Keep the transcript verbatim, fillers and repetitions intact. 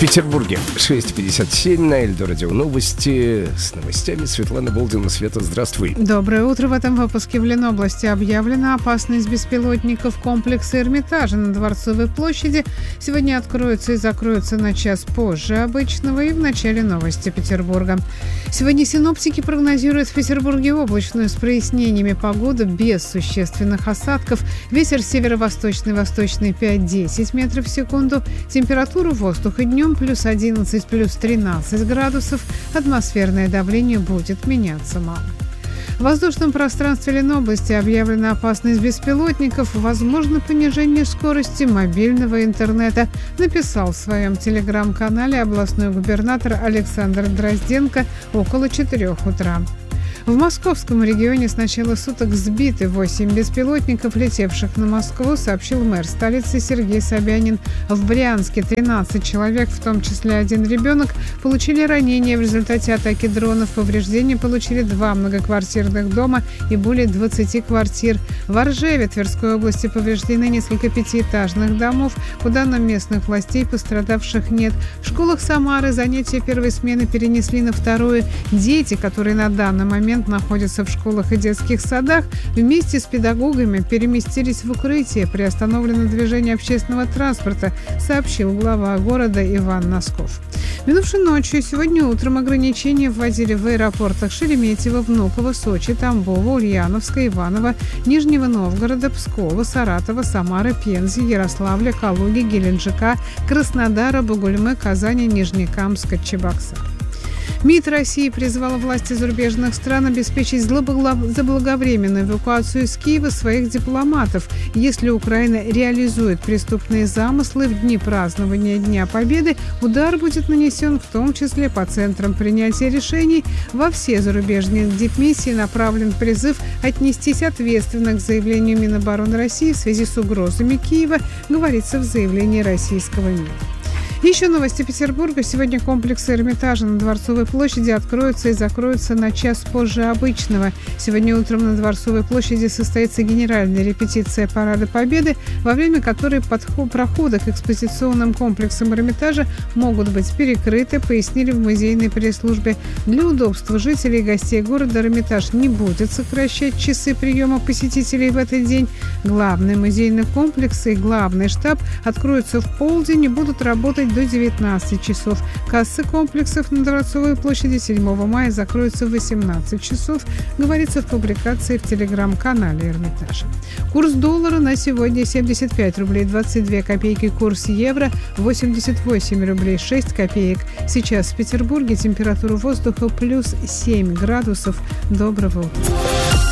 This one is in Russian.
Петербурге шесть пятьдесят семь на Эльдо-радио новости. С новостями Светлана Болдина. Света, здравствуй. Доброе утро. В этом выпуске в Ленобласти объявлена опасность беспилотников комплекса Эрмитажа на Дворцовой площади. Сегодня откроются и закроются на час позже обычного и в начале новости Петербурга. Сегодня синоптики прогнозируют в Петербурге облачную с прояснениями погоду без существенных осадков. Ветер северо-восточный, восточный пять-десять метров в секунду. Температура воздуха днем плюс одиннадцать, плюс тринадцать градусов. Атмосферное давление будет меняться мало. В воздушном пространстве Ленобласти объявлена опасность беспилотников. Возможно понижение скорости мобильного интернета, написал в своем телеграм-канале областной губернатор Александр Дрозденко около четырех утра. В московском регионе с начала суток сбиты восемь беспилотников, летевших на Москву, сообщил мэр столицы Сергей Собянин. В Брянске тринадцать человек, в том числе один ребенок, получили ранения в результате атаки дронов. Повреждения получили два многоквартирных дома и более двадцати квартир. В Оржеве Тверской области повреждены несколько пятиэтажных домов. По данным местных властей, пострадавших нет. В школах Самары занятия первой смены перенесли на вторую. Дети, которые на данный момент находятся в школах и детских садах, вместе с педагогами переместились в укрытие. Приостановлено движение общественного транспорта, сообщил глава города Иван Носков. Минувшей ночью и сегодня утром ограничения вводили в аэропортах Шереметьево, Внуково, Сочи, Тамбова, Ульяновска, Иваново, Нижнего Новгорода, Пскова, Саратова, Самары, Пензы, Ярославля, Калуги, Геленджика, Краснодара, Бугульмы, Казани, Нижнекамска, Чебоксар. МИД России призвала власти зарубежных стран обеспечить заблаговременную эвакуацию из Киева своих дипломатов. Если Украина реализует преступные замыслы в дни празднования Дня Победы, удар будет нанесен в том числе по центрам принятия решений. Во все зарубежные дипмиссии направлен призыв отнестись ответственно к заявлению Минобороны России в связи с угрозами Киева, говорится в заявлении российского МИДа. Еще новости Петербурга. Сегодня комплекс Эрмитажа на Дворцовой площади откроются и закроются на час позже обычного. Сегодня утром на Дворцовой площади состоится генеральная репетиция Парада Победы, во время которой проходы к экспозиционным комплексам Эрмитажа могут быть перекрыты, пояснили в музейной пресс-службе. Для удобства жителей и гостей города Эрмитаж не будет сокращать часы приема посетителей в этот день. Главный музейный комплекс и главный штаб откроются в полдень и будут работать до девятнадцати часов. Кассы комплексов на Дворцовой площади седьмого мая закроются в восемнадцать часов, говорится в публикации в телеграм-канале Эрмитажа. Курс доллара на сегодня семьдесят пять рублей двадцать две копейки, курс евро восемьдесят восемь рублей шесть копеек. Сейчас в Петербурге температура воздуха плюс семь градусов. Доброго утра.